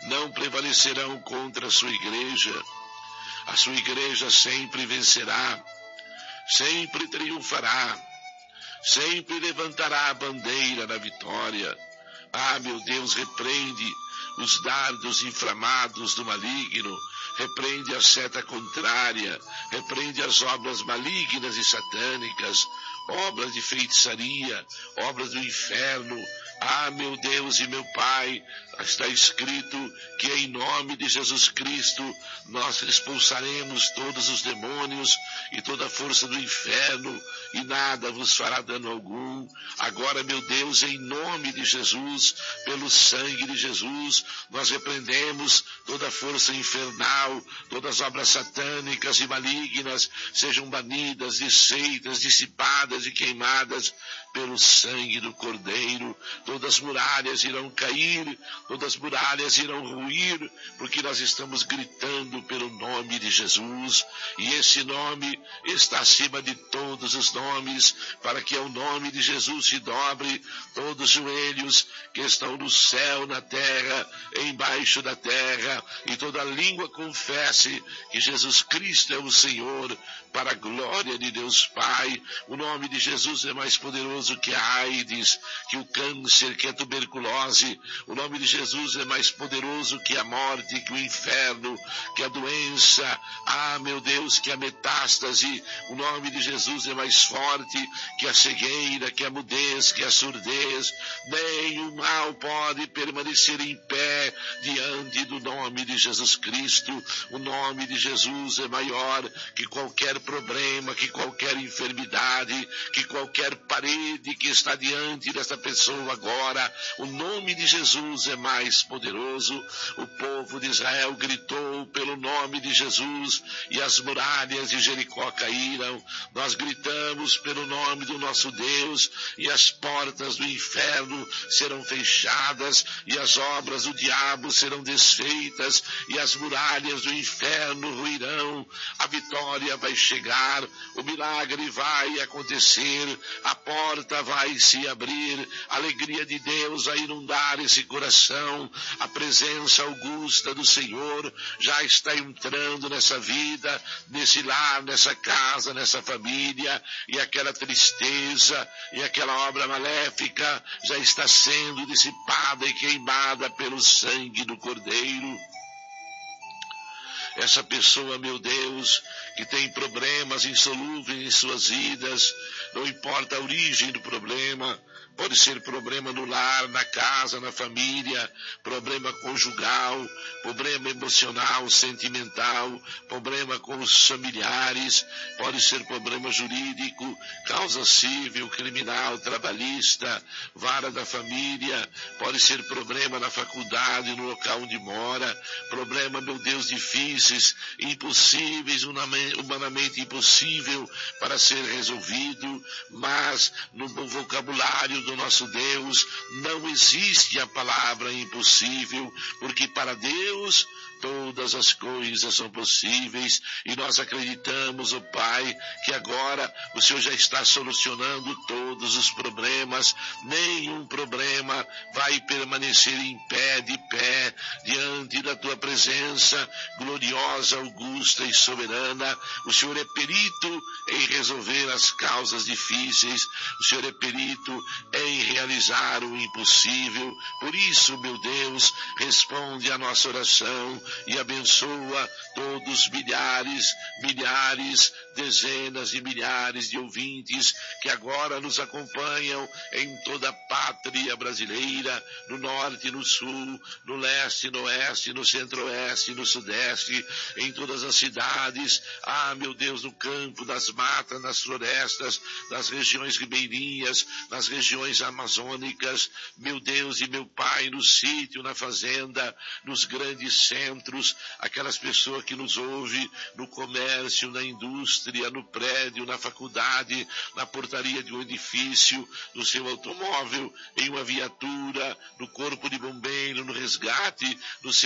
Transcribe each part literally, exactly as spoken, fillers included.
não prevalecerão contra a sua igreja. A sua igreja sempre vencerá, sempre triunfará, sempre levantará a bandeira da vitória. Ah, meu Deus, repreende os dardos inflamados do maligno, repreende a seta contrária, repreende as obras malignas e satânicas, obras de feitiçaria, obras do inferno. Ah, meu Deus e meu Pai, está escrito que em nome de Jesus Cristo nós expulsaremos todos os demônios e toda a força do inferno, e nada vos fará dano algum. Agora, meu Deus, em nome de Jesus, pelo sangue de Jesus, nós repreendemos toda a força infernal, todas as obras satânicas e malignas sejam banidas, desfeitas, dissipadas e queimadas pelo sangue do Cordeiro. Todas as muralhas irão cair, todas as muralhas irão ruir, porque nós estamos gritando pelo nome de Jesus, e esse nome está acima de todos os nomes, para que ao nome de Jesus se dobre todos os joelhos que estão no céu, na terra, embaixo da terra, e toda língua confesse que Jesus Cristo é o Senhor, para a glória de Deus Pai. O nome de Jesus é mais poderoso que a AIDS, que o câncer, que a tuberculose. O nome de Jesus é mais poderoso que a morte, que o inferno, que a doença. Ah, meu Deus, que a metástase. O nome de Jesus é mais forte que a cegueira, que a mudez, que a surdez. Nem o mal pode permanecer em pé diante do nome de Jesus Cristo. O nome de Jesus é maior que qualquer problema, que qualquer enfermidade, que qualquer parede que está diante dessa pessoa agora. O nome de Jesus é mais poderoso. O povo de Israel gritou pelo nome de Jesus e as muralhas de Jericó caíram. Nós gritamos pelo nome do nosso Deus e as portas do inferno serão fechadas e as obras do diabo serão desfeitas e as muralhas do inferno ruirão. A vitória vai chegar, o milagre vai acontecer, a porta vai se abrir, a alegria de Deus vai inundar esse coração, a presença augusta do Senhor já está entrando nessa vida, nesse lar, nessa casa, nessa família, e aquela tristeza e aquela obra maléfica já está sendo dissipada e queimada pelo sangue do Cordeiro. Essa pessoa, meu Deus, que tem problemas insolúveis em suas vidas, não importa a origem do problema, pode ser problema no lar, na casa, na família, problema conjugal, problema emocional, sentimental, problema com os familiares, pode ser problema jurídico, causa civil, criminal, trabalhista, vara da família, pode ser problema na faculdade, no local onde mora, problema, meu Deus, difíceis, impossíveis, humanamente impossível para ser resolvido, mas no vocabulário do nosso Deus não existe a palavra impossível, porque para Deus todas as coisas são possíveis, e nós acreditamos, ó Pai, que agora o Senhor já está solucionando todos os problemas. Nenhum problema vai permanecer em pé, de pé, diante da Tua presença gloriosa, augusta e soberana. O Senhor é perito em resolver as causas difíceis, o Senhor é perito em realizar o impossível. Por isso, meu Deus, responde a nossa oração e abençoa todos milhares, milhares, dezenas e milhares de ouvintes que agora nos acompanham em toda a pátria brasileira, no norte, no sul, no leste, no oeste, no centro-oeste, no sudeste, em todas as cidades. Ah, meu Deus, no campo, nas matas, nas florestas, nas regiões ribeirinhas, nas regiões amazônicas, meu Deus e meu Pai, no sítio, na fazenda, nos grandes centros, aquelas pessoas que nos ouvem no comércio, na indústria, no prédio, na faculdade, na portaria de um edifício, no seu automóvel, em uma viatura, no corpo de bombeiro, no resgate, no seu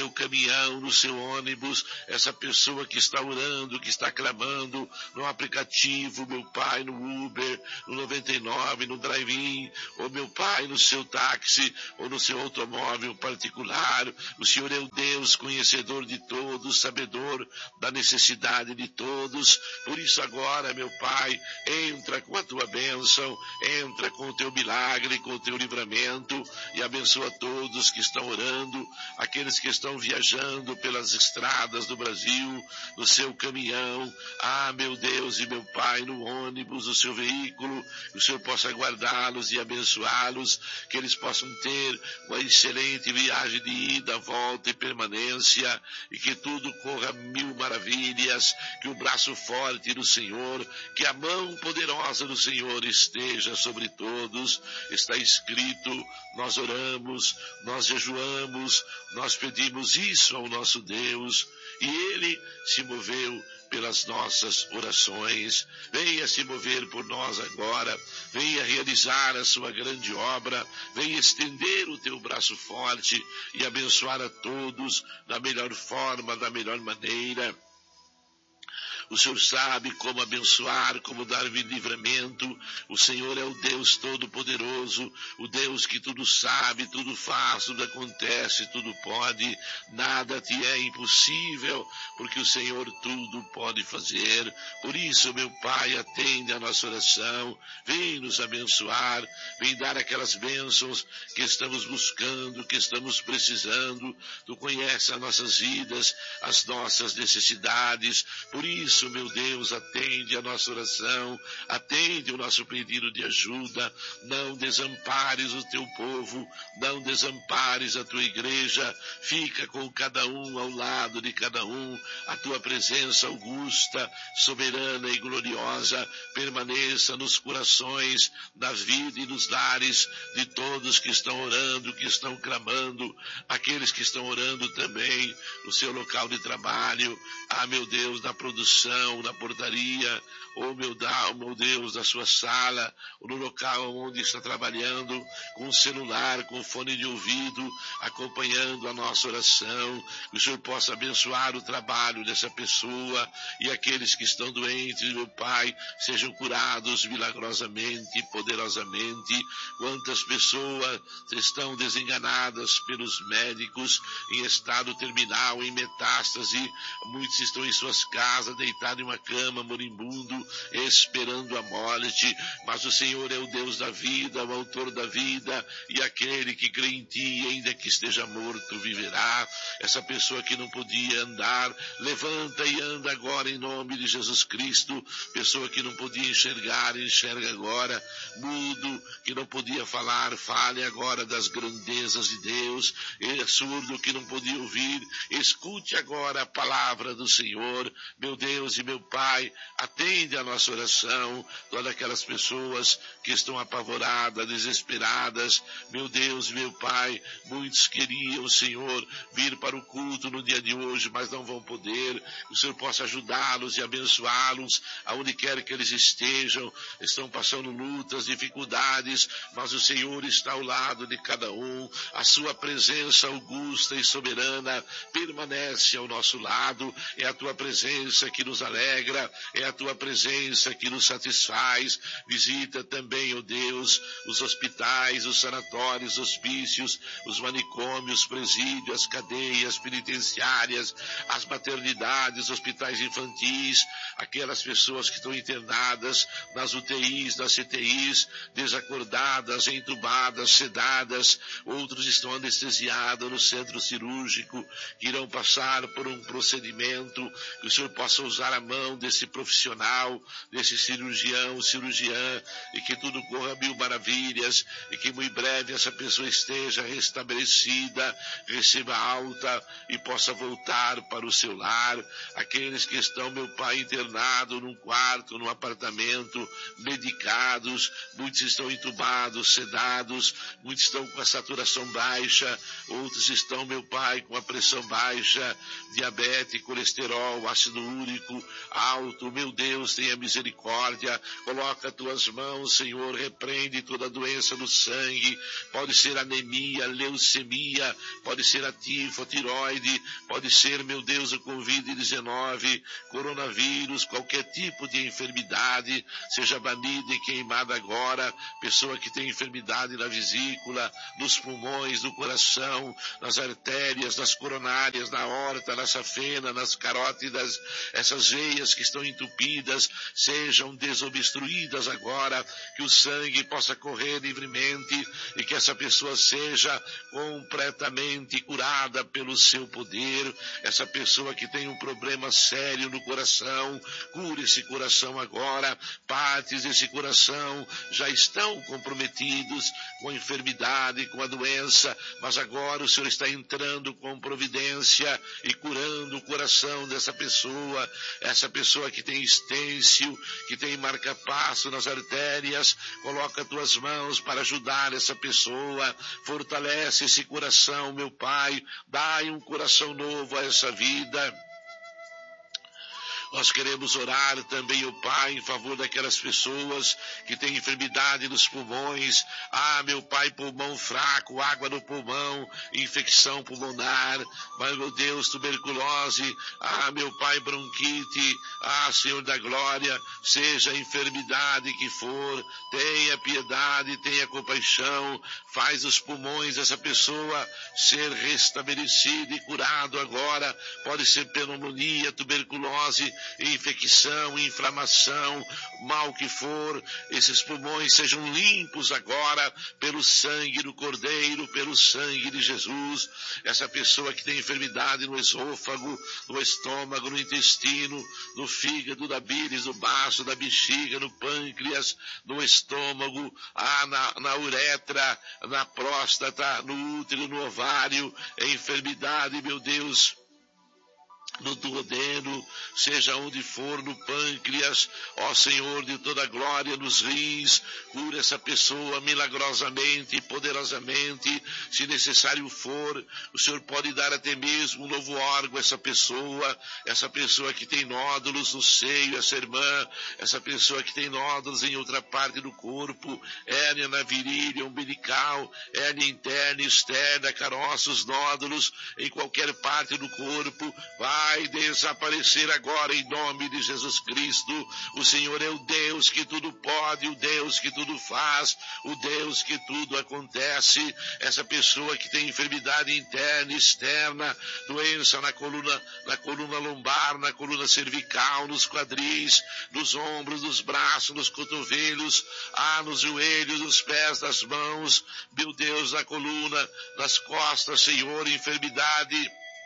seu caminhão, no seu ônibus, essa pessoa que está orando, que está clamando no aplicativo, meu Pai, no Uber, no noventa e nove, no drive-in, ou meu Pai, no seu táxi, ou no seu automóvel particular. O Senhor é o Deus conhecedor de todos, sabedor da necessidade de todos. Por isso agora, meu Pai, entra com a tua bênção, entra com o teu milagre, com o teu livramento, e abençoa todos que estão orando, aqueles que estão viajando pelas estradas do Brasil, no seu caminhão, ah, meu Deus e meu Pai, no ônibus, no seu veículo, que o Senhor possa guardá-los e abençoá-los, que eles possam ter uma excelente viagem de ida, volta e permanência, e que tudo corra mil maravilhas, que o braço forte do Senhor, que a mão poderosa do Senhor esteja sobre todos. Está escrito, nós oramos, nós jejuamos, nós pedimos isso ao nosso Deus, e Ele se moveu pelas nossas orações. Venha se mover por nós agora, venha realizar a sua grande obra, venha estender o teu braço forte e abençoar a todos da melhor forma, da melhor maneira. O Senhor sabe como abençoar, como dar livramento. O Senhor é o Deus Todo-Poderoso, o Deus que tudo sabe, tudo faz, tudo acontece, tudo pode. Nada te é impossível, porque o Senhor tudo pode fazer. Por isso, meu Pai, atende a nossa oração. Vem nos abençoar, vem dar aquelas bênçãos que estamos buscando, que estamos precisando. Tu conheces as nossas vidas, as nossas necessidades. Por isso, meu Deus, atende a nossa oração, atende o nosso pedido de ajuda. Não desampares o teu povo, não desampares a tua igreja. Fica com cada um, ao lado de cada um. A tua presença augusta, soberana e gloriosa permaneça nos corações, na vida e nos lares de todos que estão orando, que estão clamando, aqueles que estão orando também no seu local de trabalho. Ah, meu Deus, na produção, na portaria, oh meu, oh, meu Deus, na sua sala, ou no local onde está trabalhando, com o celular, com o fone de ouvido, acompanhando a nossa oração. Que o Senhor possa abençoar o trabalho dessa pessoa, e aqueles que estão doentes, meu Pai, sejam curados milagrosamente, poderosamente. Quantas pessoas estão desenganadas pelos médicos, em estado terminal, em metástase, muitos estão em suas casas, deitados em uma cama, moribundo, esperando a morte, mas o Senhor é o Deus da vida, o autor da vida, e aquele que crê em ti, ainda que esteja morto, viverá. Essa pessoa que não podia andar, levanta e anda agora em nome de Jesus Cristo. Pessoa que não podia enxergar, enxerga agora. Mudo, que não podia falar, fale agora das grandezas de Deus. É surdo, que não podia ouvir, escute agora a palavra do Senhor. Meu Deus e meu Pai, atende a nossa oração. Todas aquelas pessoas que estão apavoradas, desesperadas, meu Deus, meu Pai, muitos queriam, Senhor, vir para o culto no dia de hoje, mas não vão poder. Que o Senhor possa ajudá-los e abençoá-los, aonde quer que eles estejam. Estão passando lutas, dificuldades, mas o Senhor está ao lado de cada um. A sua presença augusta e soberana permanece ao nosso lado. É a tua presença que nos alegra, é a tua presença que nos satisfaz. Visita também, ó Deus, os hospitais, os sanatórios, os hospícios, os manicômios, os presídios, as cadeias penitenciárias, as maternidades, hospitais infantis, aquelas pessoas que estão internadas nas U T Is, nas C T Is, desacordadas, entubadas, sedadas. Outros estão anestesiados no centro cirúrgico, que irão passar por um procedimento. Que o Senhor possa usar a mão desse profissional, desse cirurgião, cirurgiã, e que tudo corra mil maravilhas, e que muito breve essa pessoa esteja restabelecida, receba alta e possa voltar para o seu lar. Aqueles que estão, meu Pai, internados num quarto, num apartamento, medicados, muitos estão entubados, sedados, muitos estão com a saturação baixa, outros estão, meu Pai, com a pressão baixa, diabetes, colesterol, ácido úrico, físico, alto, meu Deus, tenha misericórdia, coloca as tuas mãos, Senhor, repreende toda doença no sangue, pode ser anemia, leucemia, pode ser a tifo, tiroide, pode ser, meu Deus, o covid dezenove, coronavírus, qualquer tipo de enfermidade, seja banida e queimada agora, pessoa que tem enfermidade na vesícula, nos pulmões, no coração, nas artérias, nas coronárias, na aorta, na safena, nas carótidas, essas veias que estão entupidas, sejam desobstruídas agora, que o sangue possa correr livremente e que essa pessoa seja completamente curada pelo seu poder. Essa pessoa que tem um problema sério no coração, cure esse coração agora. Partes desse coração já estão comprometidos com a enfermidade, com a doença, mas agora o Senhor está entrando com providência e curando o coração dessa pessoa, essa pessoa que tem estêncil, que tem marca-passo nas artérias. Coloca tuas mãos para ajudar essa pessoa, fortalece esse coração, meu Pai, dai um coração novo a essa vida. Nós queremos orar também, ó Pai, em favor daquelas pessoas que têm enfermidade nos pulmões. Ah, meu Pai, pulmão fraco, água no pulmão, infecção pulmonar. Mas, meu Deus, tuberculose. Ah, meu Pai, bronquite. Ah, Senhor da glória, seja a enfermidade que for, tenha piedade, tenha compaixão. Faz os pulmões dessa pessoa ser restabelecido e curado agora. Pode ser pneumonia, tuberculose, infecção, inflamação, mal que for, esses pulmões sejam limpos agora pelo sangue do Cordeiro, pelo sangue de Jesus. Essa pessoa que tem enfermidade no esôfago, no estômago, no intestino, no fígado, da bílis, no baço, da bexiga, no pâncreas, no estômago, ah, na, na uretra, na próstata, no útero, no ovário, é enfermidade, meu Deus, no duodeno, seja onde for, no pâncreas, ó Senhor de toda glória, nos rins, cura essa pessoa milagrosamente e poderosamente, se necessário for. O Senhor pode dar até mesmo um novo órgão a essa pessoa, essa pessoa que tem nódulos no seio, essa irmã, essa pessoa que tem nódulos em outra parte do corpo, hérnia na virilha, umbilical, hérnia interna e externa, caroços, nódulos em qualquer parte do corpo, vai Vai desaparecer agora em nome de Jesus Cristo. O Senhor é o Deus que tudo pode, o Deus que tudo faz, o Deus que tudo acontece. Essa pessoa que tem enfermidade interna e externa, doença na coluna, na coluna lombar, na coluna cervical, nos quadris, nos ombros, nos braços, nos cotovelos, ah, nos joelhos, nos pés, nas mãos, meu Deus, na coluna, nas costas, Senhor, enfermidade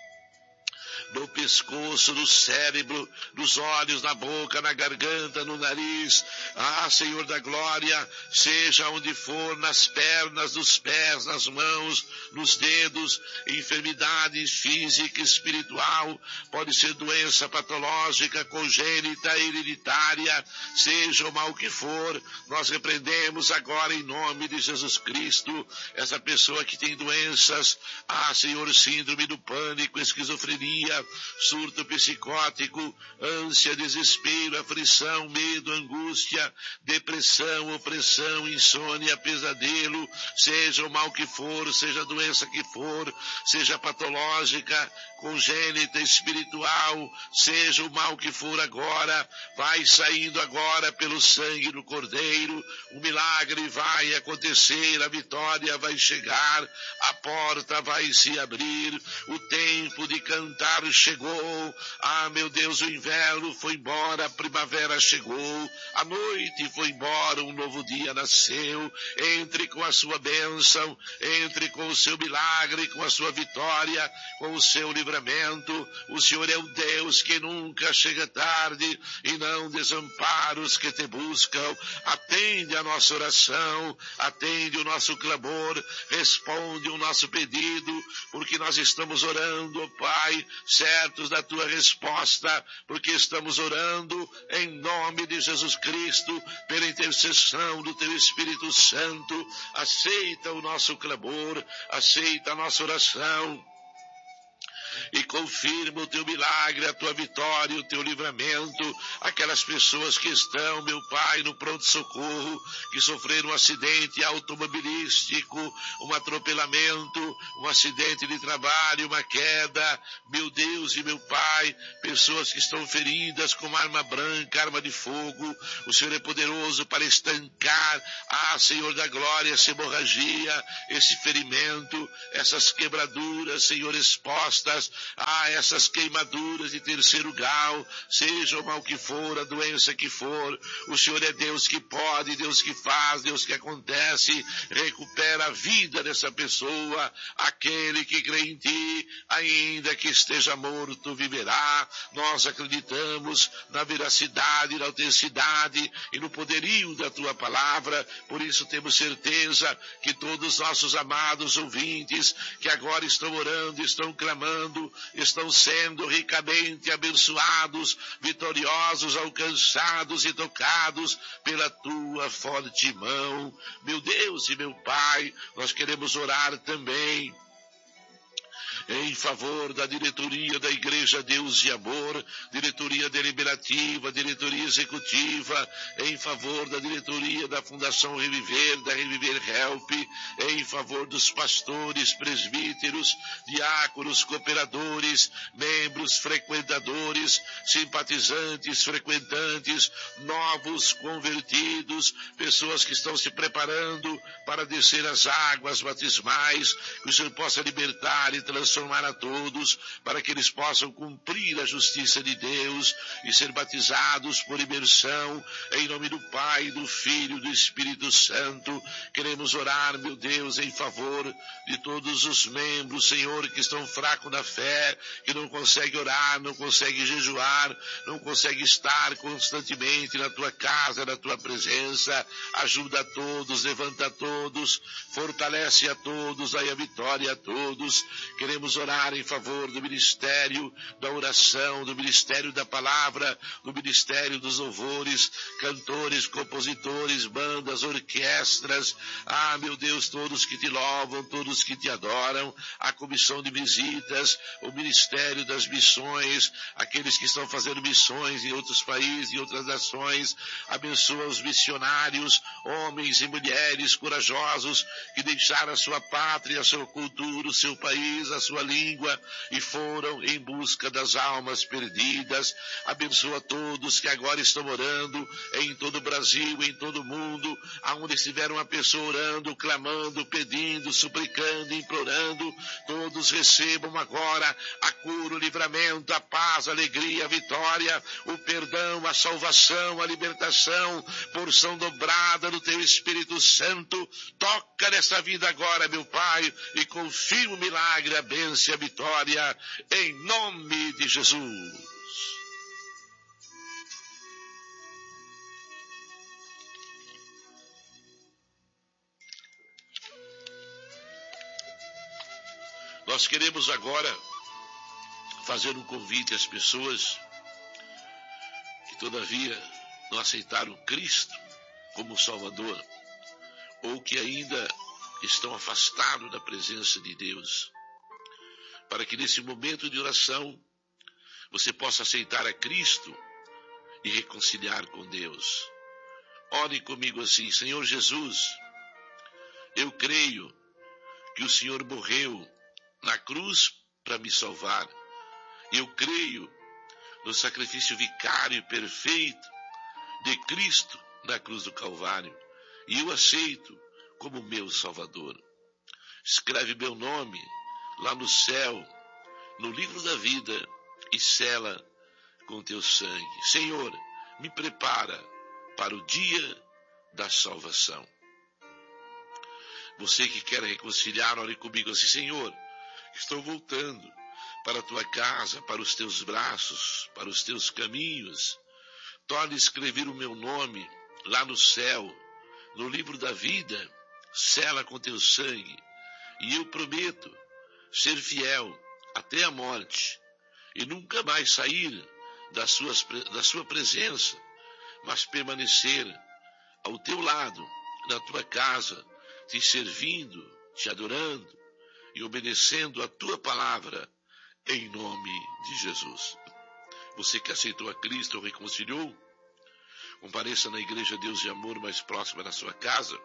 no pescoço, no cérebro, nos olhos, na boca, na garganta, no nariz. Ah, Senhor da glória, seja onde for, nas pernas, nos pés, nas mãos, nos dedos, enfermidade física, espiritual, pode ser doença patológica, congênita, hereditária, seja o mal que for, nós repreendemos agora em nome de Jesus Cristo, essa pessoa que tem doenças, ah, Senhor, síndrome do pânico, esquizofrenia, surto psicótico, ânsia, desespero, aflição, medo, angústia, depressão, opressão, insônia, pesadelo, seja o mal que for, seja a doença que for, seja patológica, congênita, espiritual, seja o mal que for agora, vai saindo agora pelo sangue do Cordeiro, o milagre vai acontecer, a vitória vai chegar, a porta vai se abrir, o tempo de cantar chegou. Ah, meu Deus, o inverno foi embora, a primavera chegou, a noite foi embora, um novo dia nasceu. Entre com a sua bênção, entre com o seu milagre, com a sua vitória, com o seu livramento. O Senhor é o Deus que nunca chega tarde e não desampara os que te buscam. Atende a nossa oração, atende o nosso clamor, responde o nosso pedido, porque nós estamos orando, ó Pai, certos da tua resposta, porque estamos orando em nome de Jesus Cristo, pela intercessão do teu Espírito Santo. Aceita o nosso clamor, aceita a nossa oração. E confirma o teu milagre, a tua vitória, o teu livramento. Aquelas pessoas que estão, meu Pai, no pronto-socorro, que sofreram um acidente automobilístico, um atropelamento, um acidente de trabalho, uma queda, meu Deus e meu Pai, pessoas que estão feridas com arma branca, arma de fogo. O Senhor é poderoso para estancar, ah, Senhor da glória, essa hemorragia, esse ferimento, essas quebraduras, Senhor, expostas, ah, essas queimaduras de terceiro grau, seja o mal que for, a doença que for. O Senhor é Deus que pode, Deus que faz, Deus que acontece. Recupera a vida dessa pessoa. Aquele que crê em Ti, ainda que esteja morto, viverá. Nós acreditamos na veracidade, na autenticidade e no poderio da Tua palavra. Por isso temos certeza que todos os nossos amados ouvintes que agora estão orando, estão clamando, estão sendo ricamente abençoados, vitoriosos, alcançados e tocados pela Tua forte mão. Meu Deus e meu Pai, nós queremos orar também em favor da diretoria da Igreja Deus e Amor, diretoria deliberativa, diretoria executiva, em favor da diretoria da Fundação Reviver, da Reviver Help, em favor dos pastores, presbíteros, diáconos, cooperadores, membros, frequentadores, simpatizantes, frequentantes, novos convertidos, pessoas que estão se preparando para descer as águas batismais, que o Senhor possa libertar e transformar a todos, para que eles possam cumprir a justiça de Deus e ser batizados por imersão, em nome do Pai, do Filho e do Espírito Santo. Queremos orar, meu Deus, em favor de todos os membros, Senhor, que estão fracos na fé, que não conseguem orar, não conseguem jejuar, não conseguem estar constantemente na Tua casa, na Tua presença. Ajuda a todos, levanta a todos, fortalece a todos, dai a vitória a todos. Queremos orar em favor do ministério da oração, do ministério da palavra, do ministério dos louvores, cantores, compositores, bandas, orquestras, ah, meu Deus, todos que Te louvam, todos que Te adoram, a comissão de visitas, o ministério das missões, aqueles que estão fazendo missões em outros países, em outras nações. Abençoa os missionários, homens e mulheres corajosos que deixaram a sua pátria, a sua cultura, o seu país, a sua língua e foram em busca das almas perdidas. Abençoa todos que agora estão orando em todo o Brasil, em todo o mundo, aonde estiver uma pessoa orando, clamando, pedindo, suplicando, implorando, todos recebam agora a cura, o livramento, a paz, a alegria, a vitória, o perdão, a salvação, a libertação, porção dobrada do Teu Espírito Santo. Toca nessa vida agora, meu Pai, e confirma o milagre, a bênção e a vitória, em nome de Jesus. Nós queremos agora fazer um convite às pessoas que todavia não aceitaram Cristo como Salvador, ou que ainda estão afastados da presença de Deus, para que nesse momento de oração você possa aceitar a Cristo e reconciliar com Deus. Ore comigo assim: Senhor Jesus, eu creio que o Senhor morreu na cruz para me salvar. Eu creio no sacrifício vicário e perfeito de Cristo na cruz do Calvário, e eu aceito como meu Salvador. Escreve meu nome lá no céu, no livro da vida, e sela com Teu sangue. Senhor, me prepara para o dia da salvação. Você que quer reconciliar, ore comigo assim: Senhor, estou voltando para a Tua casa, para os Teus braços, para os Teus caminhos. Torne a escrever o meu nome lá no céu, no livro da vida, sela com Teu sangue, e eu prometo ser fiel até a morte e nunca mais sair da, suas, da Sua presença, mas permanecer ao Teu lado, na Tua casa, Te servindo, Te adorando e obedecendo a Tua palavra, em nome de Jesus. Você que aceitou a Cristo ou reconciliou, compareça na Igreja Deus e Amor mais próxima da sua casa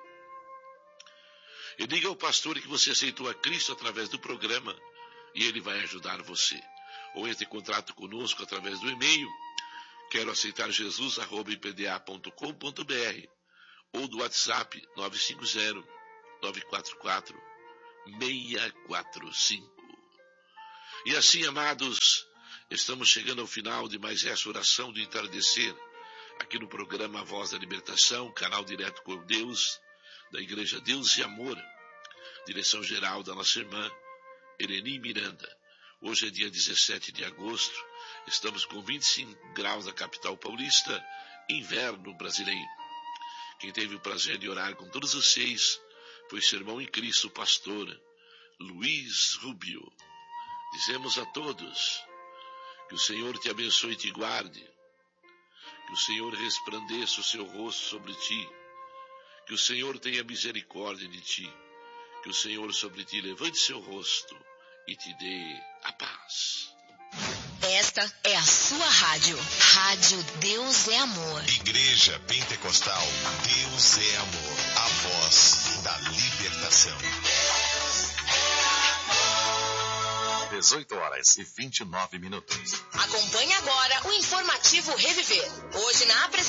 e diga ao pastor que você aceitou a Cristo através do programa e ele vai ajudar você. Ou entre em contato conosco através do e-mail quero aceitar Jesus arroba i p d a ponto com ponto b r ou do WhatsApp nove cinco zero, nove quatro quatro, seis quatro cinco. E assim, amados, estamos chegando ao final de mais essa oração do entardecer, aqui no programa Voz da Libertação, canal direto com Deus, da Igreja Deus e Amor, direção geral da nossa irmã Eleni Miranda. Hoje é dia dezessete de agosto, estamos com vinte e cinco graus na capital paulista, inverno brasileiro. Quem teve o prazer de orar com todos vocês foi seu irmão em Cristo, o pastor Luiz Rubio. Dizemos a todos que o Senhor te abençoe e te guarde, que o Senhor resplandeça o seu rosto sobre ti, que o Senhor tenha misericórdia de ti, que o Senhor sobre ti levante seu rosto e te dê a paz. Esta é a sua rádio. Rádio Deus é Amor. Igreja Pentecostal Deus é Amor. A voz da libertação. dezoito horas e vinte e nove minutos. Acompanhe agora o informativo Reviver. Hoje na apresentação